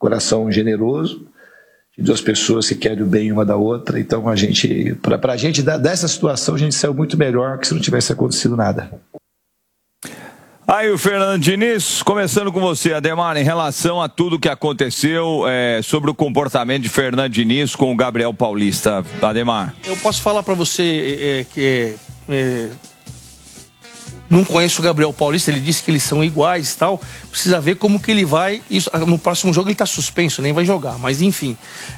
coração generoso, de duas pessoas que querem o bem uma da outra. Então, para a gente, dessa situação, a gente saiu muito melhor que se não tivesse acontecido nada. Aí o Fernando Diniz, começando com você, Ademar, em relação a tudo que aconteceu sobre o comportamento de Fernando Diniz com o Gabriel Paulista. Ademar. Eu posso falar para você que não conheço o Gabriel Paulista, ele disse que eles são iguais e tal. Precisa ver como que ele vai. No próximo jogo ele tá suspenso, nem vai jogar, mas enfim.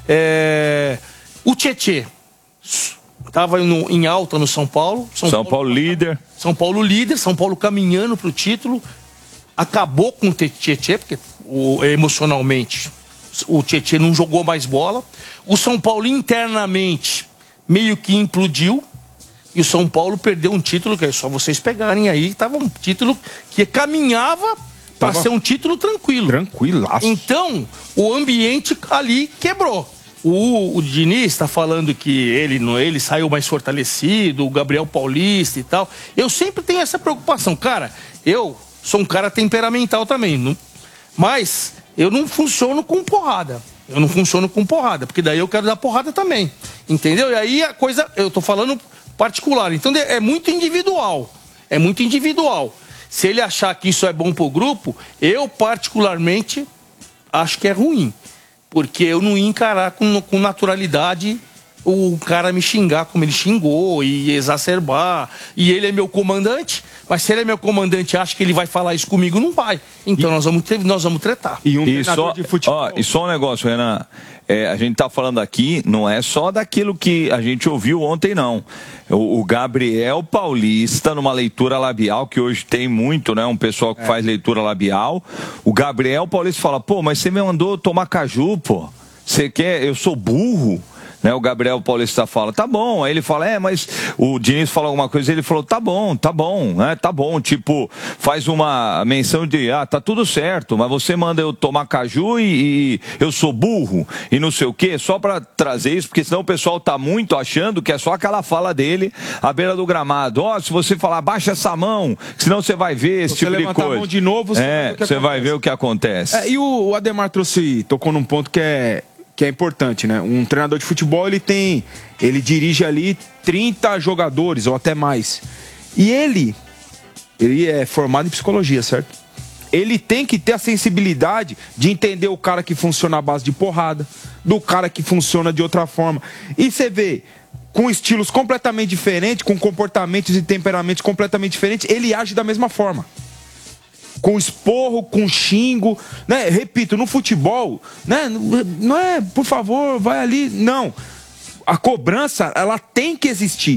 O Tietê estava em alta no São Paulo. São Paulo líder. São Paulo líder, São Paulo caminhando para o título. Acabou com o Tietê, porque emocionalmente o Tietê não jogou mais bola. O São Paulo internamente meio que implodiu. E o São Paulo perdeu um título, que é só vocês pegarem aí, estava um título que caminhava para ser um título tranquilo. Tranquilaço. Então, o ambiente ali quebrou. O Diniz está falando que ele saiu mais fortalecido, o Gabriel Paulista e tal. Eu sempre tenho essa preocupação. Cara, eu sou um cara temperamental também, mas eu não funciono com porrada. Porque daí eu quero dar porrada também. Entendeu? E aí a coisa, eu tô falando particular. Então é muito individual. Se ele achar que isso é bom pro grupo, eu particularmente acho que é ruim. Porque eu não ia encarar com naturalidade o cara me xingar como ele xingou e exacerbar. E ele é meu comandante, mas se ele é meu comandante e acha que ele vai falar isso comigo, não vai. Então nós vamos tretar. E treinador de futebol. E só um negócio, Renan. A gente tá falando aqui, não é só daquilo que a gente ouviu ontem, não. O Gabriel Paulista, numa leitura labial, que hoje tem muito, né? Um pessoal que faz leitura labial. O Gabriel Paulista fala, pô, mas você me mandou tomar caju, pô. Você quer? Eu sou burro. Né, o Gabriel Paulista fala, tá bom. Aí ele fala, mas o Diniz fala alguma coisa, ele falou, tá bom, né, tá bom. Tipo, faz uma menção de, tá tudo certo, mas você manda eu tomar caju e eu sou burro e não sei o quê, só pra trazer isso, porque senão o pessoal tá muito achando que é só aquela fala dele à beira do gramado. Se você falar, baixa essa mão, senão você vai ver esse tipo de coisa. A mão de novo, você vai ver o que acontece. E o Ademar tocou num ponto que é importante, né? Um treinador de futebol, ele dirige ali 30 jogadores ou até mais. E ele é formado em psicologia, certo? Ele tem que ter a sensibilidade de entender o cara que funciona à base de porrada, do cara que funciona de outra forma. E você vê, com estilos completamente diferentes, com comportamentos e temperamentos completamente diferentes, ele age da mesma forma. Com esporro, com xingo, né? Repito, no futebol, né? Não é, por favor, vai ali. Não. A cobrança, ela tem que existir.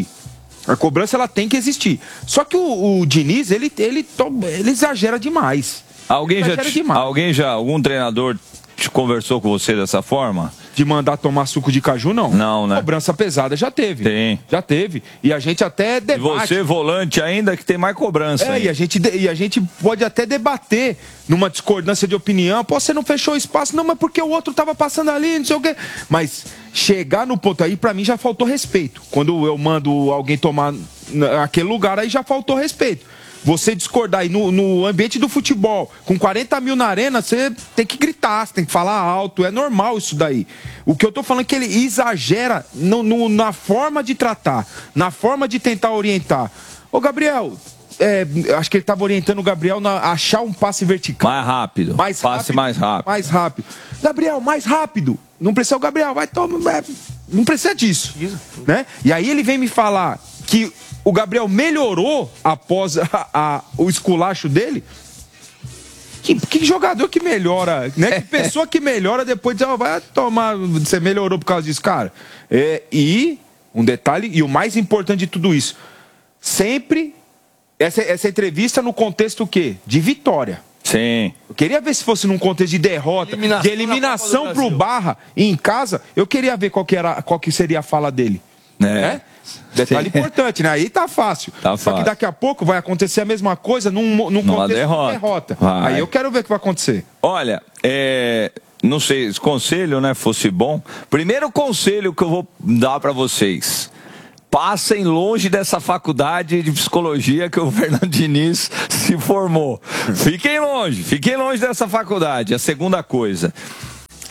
Só que o Diniz, ele exagera demais. Algum treinador conversou com você dessa forma? De mandar tomar suco de caju, não. Não, né? Cobrança pesada já teve. Tem. Já teve. E a gente até debate. E você, volante, ainda que tem mais cobrança. E a gente pode até debater numa discordância de opinião. Pô, você não fechou o espaço. Não, mas porque o outro tava passando ali, não sei o quê. Mas chegar no ponto aí, pra mim, já faltou respeito. Quando eu mando alguém tomar naquele lugar, aí já faltou respeito. Você discordar aí no ambiente do futebol, com 40 mil na arena, você tem que gritar, você tem que falar alto, é normal isso daí. O que eu tô falando é que ele exagera na forma de tratar, na forma de tentar orientar. Ô, Gabriel, acho que ele estava orientando o Gabriel a achar um passe vertical. Mais rápido. Mais rápido. Gabriel, mais rápido. Não precisa o Gabriel, vai tomar. Não precisa disso. Né? E aí ele vem me falar que o Gabriel melhorou após o esculacho dele. Que jogador que melhora, né? Que pessoa que melhora depois de vai tomar, você melhorou por causa disso, cara. E um detalhe, e o mais importante de tudo isso, sempre essa entrevista no contexto o quê? De vitória. Sim. Eu queria ver se fosse num contexto de derrota, de eliminação pro Barra em casa. Eu queria ver qual que seria a fala dele. Detalhe importante, né? Aí tá fácil. Só que daqui a pouco vai acontecer a mesma coisa num contexto de derrota. Aí eu quero ver o que vai acontecer. Olha, não sei, se conselho, né, fosse bom. Primeiro conselho que eu vou dar pra vocês: passem longe dessa faculdade de psicologia que o Fernando Diniz se formou. Fiquem longe dessa faculdade. A segunda coisa: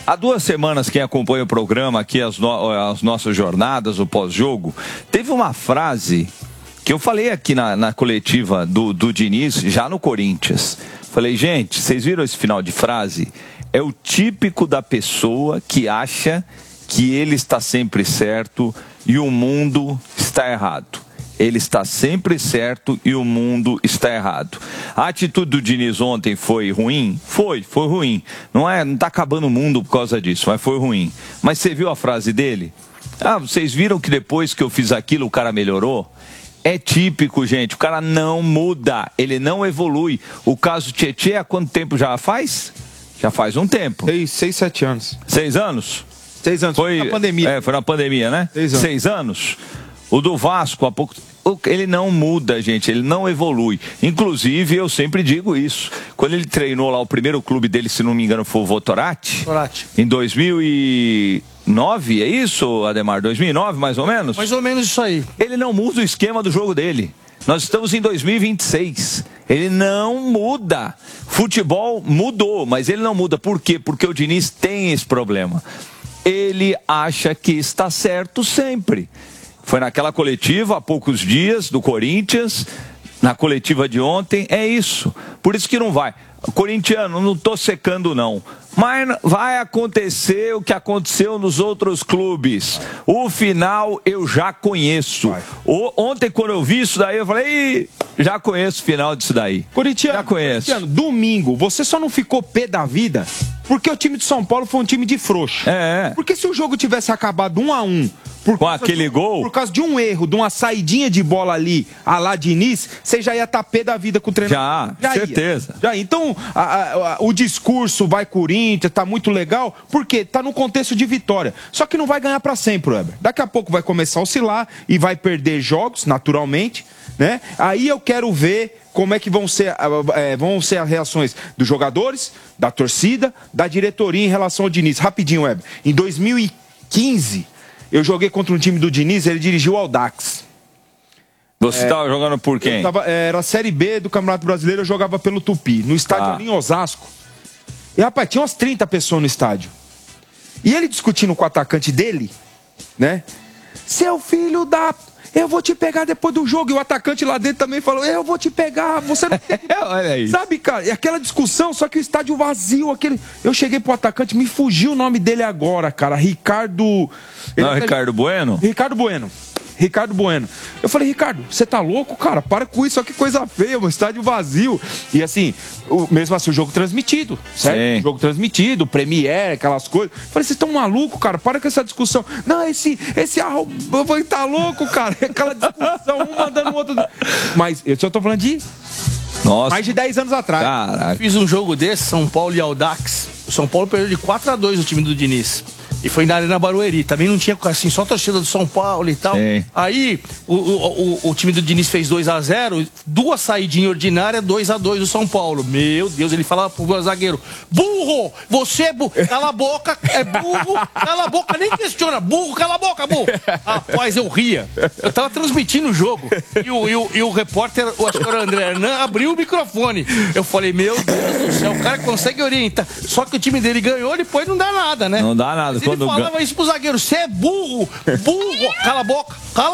Há 2 semanas, quem acompanha o programa aqui, as nossas jornadas, o pós-jogo, teve uma frase que eu falei aqui na coletiva do Diniz, já no Corinthians. Falei, gente, vocês viram esse final de frase? É o típico da pessoa que acha que ele está sempre certo e o mundo está errado. Ele está sempre certo e o mundo está errado. A atitude do Diniz ontem foi ruim? Foi ruim. Não está acabando o mundo por causa disso, mas foi ruim. Mas você viu a frase dele? Vocês viram que depois que eu fiz aquilo o cara melhorou? É típico, gente. O cara não muda, ele não evolui. O caso Tietê, há quanto tempo já faz? Já faz um tempo. 6, 7 anos. 6 anos? 6 anos. Foi na pandemia. Foi na pandemia, né? 6 anos. 6 anos. O do Vasco, há pouco... Ele não muda, gente, ele não evolui. Inclusive, eu sempre digo isso. Quando ele treinou lá, o primeiro clube dele, se não me engano, foi o Votorati. Em 2009, é isso, Ademar? 2009, mais ou menos? Mais ou menos isso aí. Ele não muda o esquema do jogo dele. Nós estamos em 2026. Ele não muda. Futebol mudou, mas ele não muda. Por quê? Porque o Diniz tem esse problema. Ele acha que está certo sempre. Foi naquela coletiva há poucos dias do Corinthians, na coletiva de ontem, é isso. Por isso que não vai. Corintiano, não estou secando não. Mas vai acontecer o que aconteceu nos outros clubes. O final eu já conheço. Ontem, quando eu vi isso daí, eu falei, já conheço o final disso daí. Corintiano, já conheço. Corintiano, domingo, você só não ficou pé da vida porque o time de São Paulo foi um time de frouxo. Porque se o jogo tivesse acabado 1-1, com aquele gol, por causa de um erro, de uma saidinha de bola ali, a lá Diniz, você já ia estar pé da vida com o treinador. Já certeza. Já. Então, o discurso vai Corinthians, tá muito legal, porque tá no contexto de vitória. Só que não vai ganhar para sempre, Weber. Daqui a pouco vai começar a oscilar e vai perder jogos, naturalmente, né? Aí eu quero ver como é que vão ser as reações dos jogadores, da torcida, da diretoria em relação ao Diniz. Rapidinho, Weber. Em 2015... eu joguei contra um time do Diniz, ele dirigiu o Audax. Você estava jogando por quem? Era a Série B do Campeonato Brasileiro, eu jogava pelo Tupi, no estádio ali em Osasco. E, rapaz, tinha umas 30 pessoas no estádio. E ele discutindo com o atacante dele, né? Seu filho da... eu vou te pegar depois do jogo. E o atacante lá dentro também falou, eu vou te pegar, você não tem... Olha isso. Sabe, cara, e aquela discussão, só que o estádio vazio, aquele... Eu cheguei pro atacante, me fugiu o nome dele agora, cara, Ricardo... Ricardo Bueno? Ricardo Bueno. Eu falei, Ricardo, você tá louco, cara? Para com isso, olha que coisa feia, um estádio vazio. E assim, mesmo assim, o jogo transmitido, certo? Sim. O jogo transmitido, Premiere, aquelas coisas. Eu falei, vocês estão malucos, cara? Para com essa discussão. Não, esse eu falei, tá louco, cara? Aquela discussão, um mandando o outro. Mas eu só tô falando de... Nossa. mais de 10 anos atrás. Caraca. Fiz um jogo desse, São Paulo e Audax. O São Paulo perdeu de 4-2 o time do Diniz. E foi na Arena Barueri. Também não tinha, assim, só a torcida do São Paulo e tal. Sim. Aí, o time do Diniz fez 2-0, 2 saidinhas ordinárias, 2-2 do São Paulo. Meu Deus, ele falava pro zagueiro, burro, você é burro, cala a boca, é burro, cala a boca, nem questiona, burro, cala a boca, burro. Rapaz, eu ria. Eu tava transmitindo o jogo. E o repórter, acho que era o André Hernan, abriu o microfone. Eu falei, meu Deus do céu, o cara consegue orientar. Só que o time dele ganhou, depois não dá nada, né? Não dá nada. Ele falava isso pro zagueiro, você é burro, cala a boca,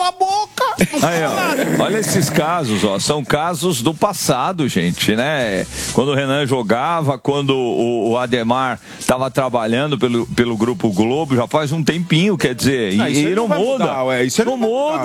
não aí, ó, olha esses casos, ó, são casos do passado, gente, né? Quando o Renan jogava, quando o Ademar estava trabalhando pelo Grupo Globo, já faz um tempinho, quer dizer, e não muda. Não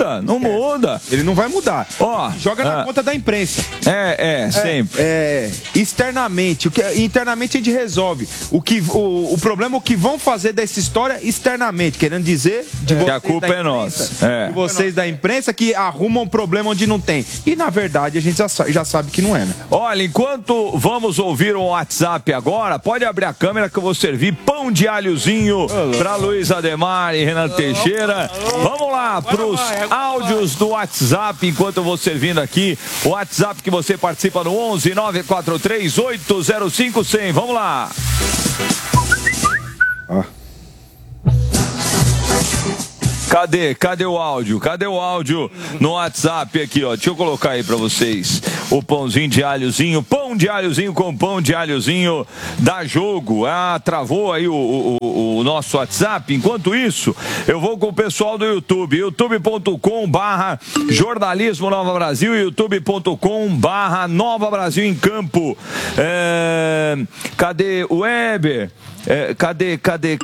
muda. Ele não vai mudar. Ó, joga na conta da imprensa. Sempre. Externamente, internamente a gente resolve. O problema é o que vão fazer dessa história externamente, querendo dizer que a culpa é nossa. De vocês da imprensa que arrumam um problema onde não tem. E na verdade a gente já sabe que não é, né? Olha, enquanto vamos ouvir o WhatsApp agora, pode abrir a câmera que eu vou servir pão de alhozinho para Luiz Ademar e Renan Teixeira. Vamos lá pros áudios do WhatsApp enquanto eu vou servindo aqui. O WhatsApp que você participa no 11 943 805 100. Vamos lá. Cadê o áudio? Cadê o áudio no WhatsApp aqui, ó? Deixa eu colocar aí pra vocês. O pãozinho de alhozinho, pão de alhozinho com pão de alhozinho dá jogo. Travou aí o nosso WhatsApp. Enquanto isso, eu vou com o pessoal do YouTube. youtube.com/jornalismo Nova Brasil e youtube.com/Nova Brasil em Campo. Cadê o Weber? Cadê?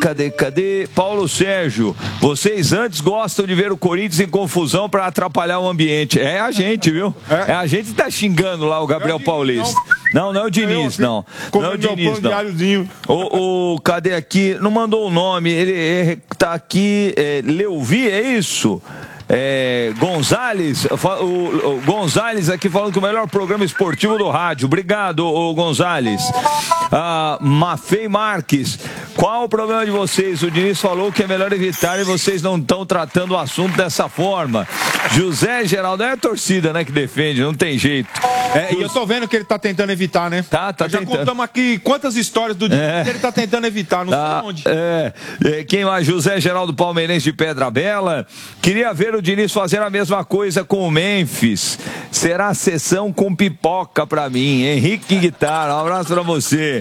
Paulo Sérgio, vocês antes gostam de ver o Corinthians em confusão para atrapalhar o ambiente. É a gente, viu? É a gente que tá xingando lá o Gabriel Paulista. Não é o Diniz, não. Não é o Diniz, não. Cadê aqui? Não mandou o nome. Ele tá aqui. Leuvi, é isso? Gonzales, o Gonzales aqui falando que o melhor programa esportivo do rádio. Obrigado, Gonzales. Mafei Marques, qual o problema de vocês? O Diniz falou que é melhor evitar e vocês não estão tratando o assunto dessa forma. José Geraldo, é a torcida, né, que defende, não tem jeito. E eu tô vendo que ele tá tentando evitar, né? Tá já tentando. Contamos aqui quantas histórias do Diniz que ele tá tentando evitar, não sei onde. Quem mais? José Geraldo Palmeirense de Pedra Bela. Queria ver o Diniz fazer a mesma coisa com o Memphis. Será sessão com pipoca pra mim. Henrique Guitarra, um abraço pra você.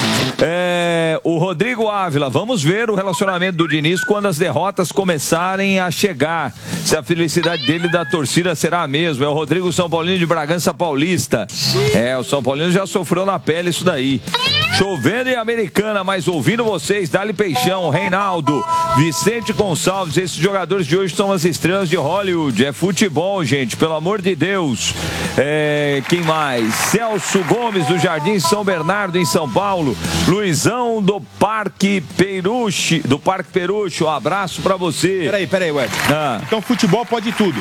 O Rodrigo Ávila, vamos ver o relacionamento do Diniz quando as derrotas começarem a chegar. Se a felicidade dele e da torcida será a mesma. É o Rodrigo São Paulino de Bragança Paulista. O São Paulino já sofreu na pele isso daí. Chovendo em Americana, mas ouvindo vocês, Dali Peixão, Reinaldo, Vicente Gonçalves, esses jogadores de hoje são as estrelas de Hollywood. É futebol, gente, pelo amor de Deus. Quem mais? Celso Gomes do Jardim São Bernardo em São Paulo. Luizão do Parque Peruche, um abraço pra você. Peraí, Web. Então futebol pode tudo.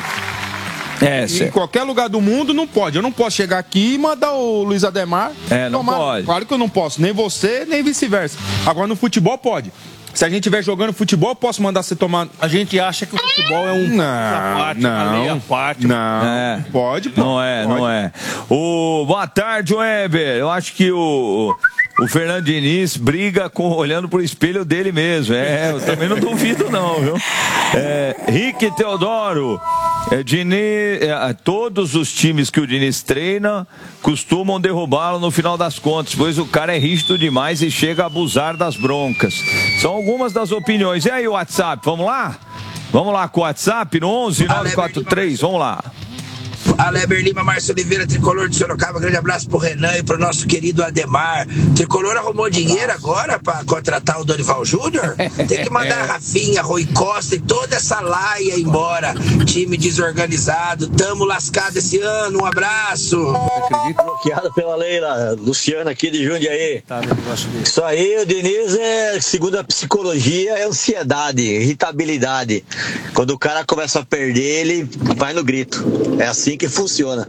Em qualquer lugar do mundo não pode. Eu não posso chegar aqui e mandar o Luiz Ademar não pode. Claro que eu não posso, nem você, nem vice-versa. Agora no futebol pode. Se a gente estiver jogando futebol, eu posso mandar você tomar. A gente acha que o futebol é uma lei à parte. Não, pode. Não é. Boa tarde, Weber. Eu acho que o Fernando Diniz briga olhando pro espelho dele mesmo. Eu também não duvido não, viu? Rick Teodoro, Diniz, todos os times que o Diniz treina costumam derrubá-lo no final das contas, pois o cara é rígido demais e chega a abusar das broncas. São algumas das opiniões. E aí o WhatsApp, vamos lá? Vamos lá com o WhatsApp no 11-943, vamos lá. Aleber Lima, Márcio Oliveira, Tricolor de Sorocaba, grande abraço pro Renan e pro nosso querido Ademar. Tricolor arrumou dinheiro agora pra contratar o Dorival Júnior? Tem que mandar a Rafinha, Rui Costa e toda essa laia embora. Time desorganizado, tamo lascado esse ano, um abraço. Bloqueado pela Leila, Luciana aqui de Jundiaí. Isso aí, o Diniz segundo a psicologia, é ansiedade, irritabilidade. Quando o cara começa a perder, ele vai no grito. É assim que funciona.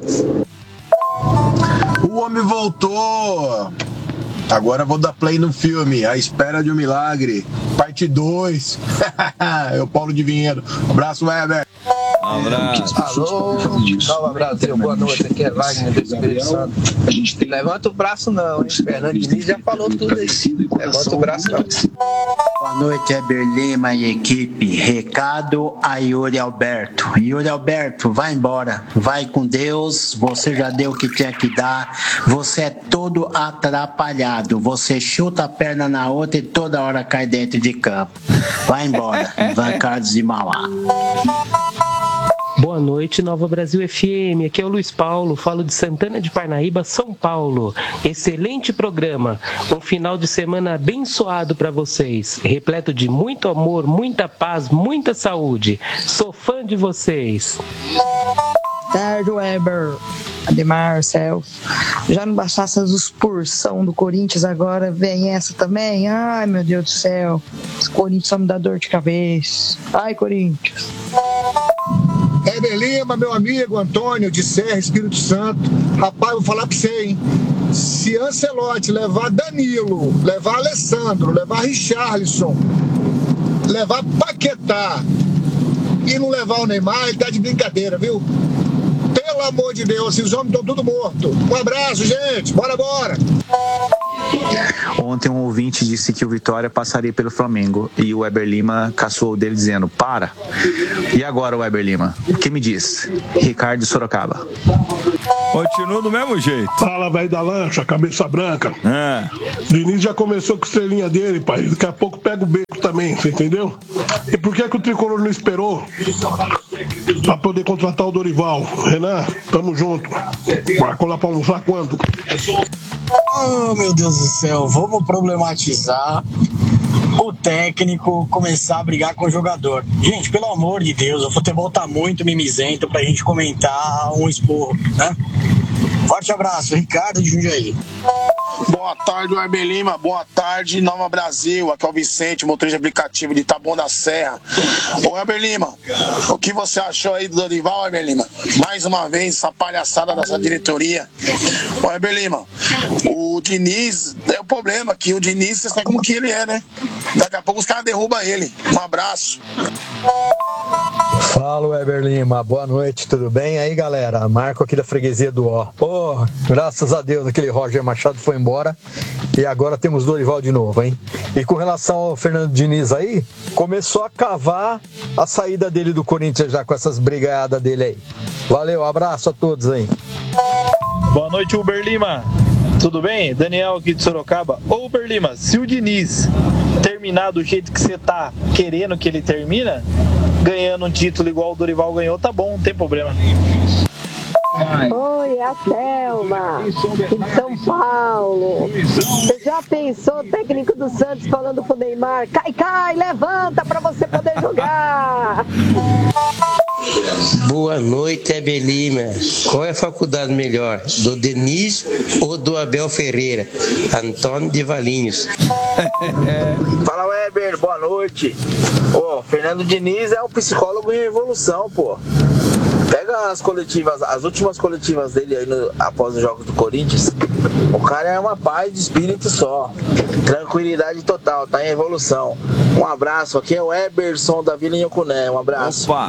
O homem voltou. Agora vou dar play no filme A Espera de um Milagre, parte 2. É o Paulo de Vinhedo. Abraço, Weber. Abraço. Alô, Nova Brasil, boa noite. Aqui é Wagner do Espírito Santo. Levanta o braço não, hein? Fernando Diniz já falou tudo aí. Levanta o braço não. Boa noite, Eber Lima e equipe. Recado a Yuri Alberto. Yuri Alberto, vai embora. Vai com Deus. Você já deu o que tinha que dar. Você é todo atrapalhado. Você chuta a perna na outra e toda hora cai dentro de campo. Vai embora. Ivan Carlos de Mauá. Boa noite, Nova Brasil FM. Aqui é o Luiz Paulo, falo de Santana de Parnaíba, São Paulo. Excelente programa. Um final de semana abençoado para vocês. Repleto de muito amor, muita paz, muita saúde. Sou fã de vocês. Tarde, Weber. Ademar, Celso. Já não bastasse as expulsão do Corinthians, agora vem essa também? Ai, meu Deus do céu. Esse Corinthians só me dá dor de cabeça. Ai, Corinthians. Eber Lima, meu amigo Antônio de Serra, Espírito Santo. Rapaz, vou falar pra você, hein? Se Ancelotti levar Danilo, levar Alessandro, levar Richarlison, levar Paquetá e não levar o Neymar, ele tá de brincadeira, viu? Pelo amor de Deus, esses homens estão tudo mortos. Um abraço, gente. Bora. Ontem um ouvinte disse que o Vitória passaria pelo Flamengo e o Weber Lima caçoou dele dizendo, para. E agora, Weber Lima? O que me diz? Ricardo de Sorocaba. Continua do mesmo jeito. Fala, velho da lancha, cabeça branca. Diniz já começou com a estrelinha dele, pai. Daqui a pouco pega o beco também, você entendeu? E por que o Tricolor não esperou pra poder contratar o Dorival? Renan, tamo junto. Marcou lá pra almoçar quando? Oh, meu Deus do céu, vamos problematizar o técnico começar a brigar com o jogador. Gente, pelo amor de Deus, o futebol tá muito mimizento pra gente comentar um esporro, né? Forte abraço, Ricardo de Jundiaí. Boa tarde, Weber Lima. Boa tarde, Nova Brasil. Aqui é o Vicente, motorista de aplicativo de Taboão da Serra. Ô, Weber Lima, o que você achou aí do Dorival, Weber Lima? Mais uma vez, essa palhaçada dessa diretoria. Ô, Weber Lima, o Diniz, é o problema que o Diniz, você sabe como que ele é, né? Daqui a pouco os caras derrubam ele. Um abraço. Fala, Weber Lima. Boa noite, tudo bem? Aí, galera, Marco aqui da freguesia do Ó. Pô, graças a Deus, aquele Roger Machado foi embora e agora temos Dorival de novo, hein? E com relação ao Fernando Diniz aí, começou a cavar a saída dele do Corinthians já com essas brigadas dele aí. Valeu, abraço a todos aí. Boa noite, Uber Lima. Tudo bem? Daniel aqui de Sorocaba. Ô, Uber Lima, se o Diniz terminar do jeito que você tá querendo que ele termina, ganhando um título igual o Dorival ganhou, tá bom, não tem problema. Oi, é a Thelma, de São Paulo. Você já pensou, o técnico do Santos falando pro Neymar, cai, levanta pra você poder jogar. Boa noite, Weber Lima. Qual é a faculdade melhor, do Diniz ou do Abel Ferreira? Antônio de Valinhos. Fala, Weber, boa noite. Pô, Fernando Diniz é um psicólogo em evolução, pô. Pega as coletivas, as últimas coletivas dele aí após os jogos do Corinthians. O cara é uma paz de espírito só. Tranquilidade total, tá em evolução. Um abraço, aqui é o Eberson da Vila Inhocuné. Um abraço. Opa.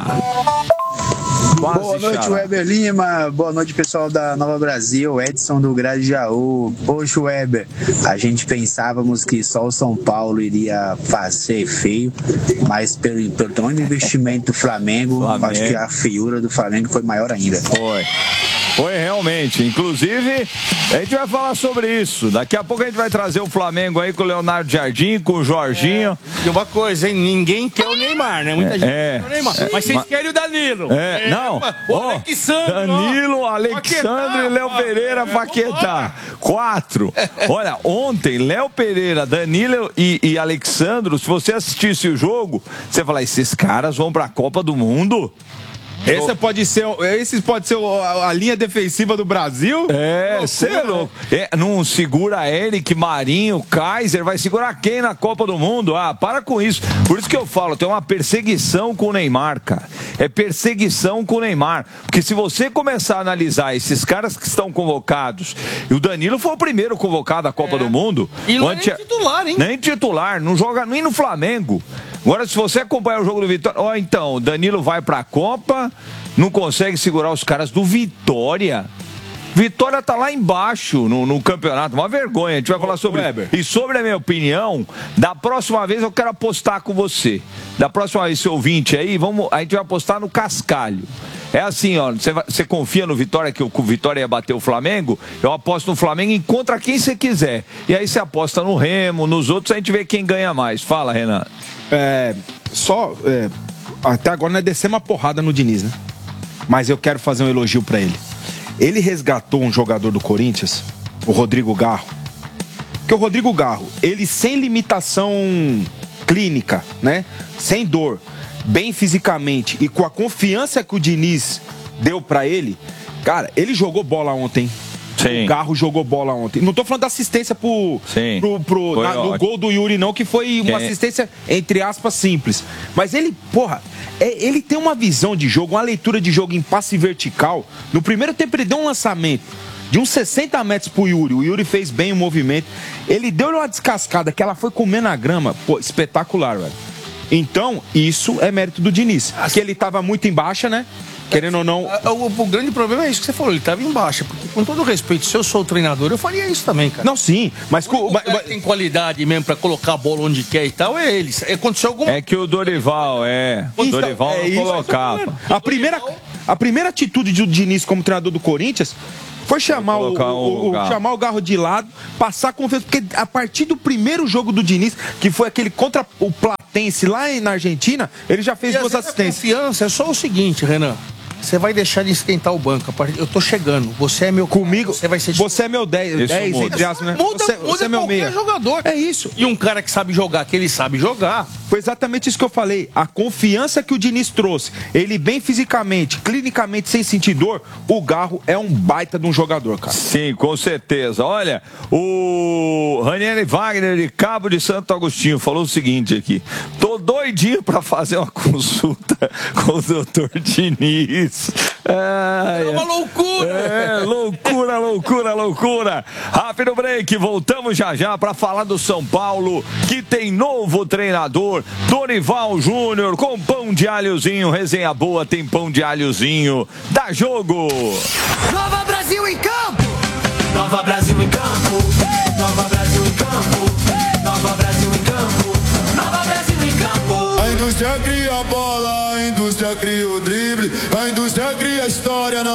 Boa noite, Weber Lima. Boa noite, pessoal da Nova Brasil. Edson do Grajaú. Poxa, Weber, a gente pensávamos que só o São Paulo iria fazer feio, mas pelo tamanho do investimento do Flamengo, acho que a feiura do Flamengo foi maior ainda. Foi realmente. Inclusive, a gente vai falar sobre isso. Daqui a pouco a gente vai trazer o Flamengo aí com o Leonardo Jardim, com o Jorginho. E uma coisa, hein? Ninguém quer o Neymar, né? Muita gente quer o Neymar. Mas vocês querem o Danilo. Não. O Alexandre. Danilo, Alexandre e Léo Pereira, Paquetá. 4. Olha, ontem, Léo Pereira, Danilo e Alexandre, se você assistisse o jogo, você fala, esses caras vão pra Copa do Mundo? Esse pode ser a linha defensiva do Brasil? Você é louco. Não segura Eric, Marinho, Kaiser, vai segurar quem na Copa do Mundo? Ah, para com isso. Por isso que eu falo, tem uma perseguição com o Neymar, cara. É perseguição com o Neymar. Porque se você começar a analisar esses caras que estão convocados, e o Danilo foi o primeiro convocado à Copa do Mundo. E não é nem titular, hein? Nem titular, não joga nem no Flamengo. Agora, se você acompanhar o jogo do Vitória, então, o Danilo vai pra Copa, não consegue segurar os caras do Vitória. Vitória tá lá embaixo no campeonato, uma vergonha. A gente vai falar sobre isso. E sobre a minha opinião, da próxima vez eu quero apostar com você. Da próxima vez, seu ouvinte aí, a gente vai apostar no cascalho. É assim, ó, você confia no Vitória, que o Vitória ia bater o Flamengo? Eu aposto no Flamengo e contra quem você quiser. E aí você aposta no Remo, nos outros, a gente vê quem ganha mais. Fala, Renan. Até agora nós descemos uma porrada no Diniz, né? Mas eu quero fazer um elogio pra ele. Ele resgatou um jogador do Corinthians, o Rodrigo Garro. Porque o Rodrigo Garro, ele sem limitação clínica, né? Sem dor, bem fisicamente e com a confiança que o Diniz deu pra ele, cara, ele jogou bola ontem. Sim. O Garro jogou bola ontem. Não tô falando da assistência no gol do Yuri, não, que foi uma assistência, entre aspas, simples. Mas ele, ele tem uma visão de jogo, uma leitura de jogo em passe vertical. No primeiro tempo ele deu um lançamento de uns 60 metros pro Yuri. O Yuri fez bem o movimento. Ele deu uma descascada que ela foi comendo a grama. Pô, espetacular, velho. Então, isso é mérito do Diniz. Que ele tava muito em baixa, né? querendo ou não... O grande problema é isso que você falou, ele estava em baixa. Porque, com todo respeito, se eu sou o treinador, eu faria isso também, cara. Não, sim, mas... O cara que tem qualidade mesmo pra colocar a bola onde quer e tal, é ele. Aconteceu alguma... É que o Dorival, o Dorival não colocava. A primeira atitude do Diniz como treinador do Corinthians foi chamar o Garro de lado, passar confiança, porque a partir do primeiro jogo do Diniz, que foi aquele contra o Platense lá na Argentina, ele já fez 2 assistências. A confiança é só o seguinte, Renan. Você vai deixar de esquentar o banco. Eu tô chegando. Você é meu... Comigo, você vai ser... Você é meu 10, entre aspas, né? Muda é meu meia. Jogador. É isso. E um cara que sabe jogar, que ele sabe jogar... Foi exatamente isso que eu falei. A confiança que o Diniz trouxe. Ele bem fisicamente, clinicamente, sem sentir dor, o Garro é um baita de um jogador, cara. Sim, com certeza. Olha, o Ranieri Wagner de Cabo de Santo Agostinho falou o seguinte aqui. Tô doidinho pra fazer uma consulta com o doutor Diniz. É uma loucura! Loucura. Rápido break, voltamos já pra falar do São Paulo, que tem novo treinador, Dorival Júnior, com pão de alhozinho. Resenha boa, tem pão de alhozinho. Dá jogo! Nova Brasil em campo! Nova Brasil em campo! Nova Brasil em campo! Nova Brasil em campo! Nova Brasil em campo! A indústria cria a bola, a indústria cria o drible, a indústria cria a história.